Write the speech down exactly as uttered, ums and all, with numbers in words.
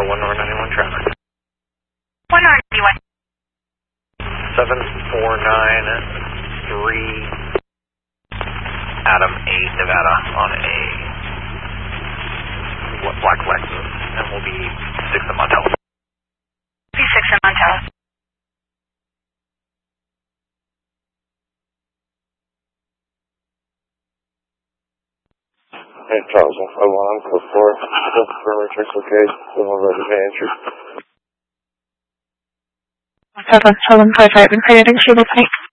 one over ninety-one traffic. one ninety-one. seven four nine three Adam eight Nevada on a black Lexus, and we'll be six in Montel. Be six in Montel. Hey, Charles, one five one, code four, confirm checks okay, one ready to answer. Seven, seven, five, five, and creating stable tank.